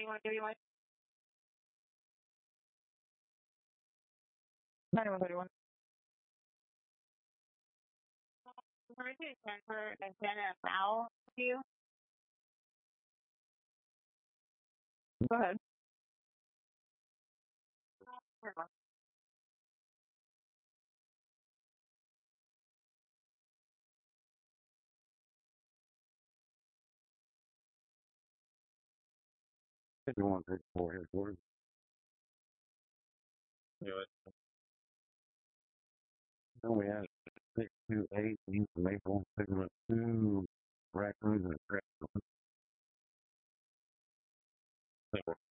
want to do? You want 9131. We're going to transfer a Senate foul to you. Go ahead. If you want to take 4 headquarters. Do it. Then we had 628 East Maple, picking up 2 raccoons and a crap.